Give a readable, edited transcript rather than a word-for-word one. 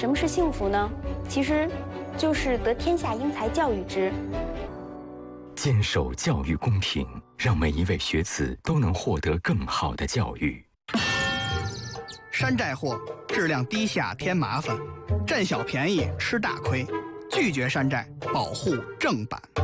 什么是幸福呢？其实，就是得天下英才教育之。 坚守教育公平，让每一位学子都能获得更好的教育。 山寨货，质量低下添麻烦，占小便宜吃大亏，拒绝山寨，保护正版。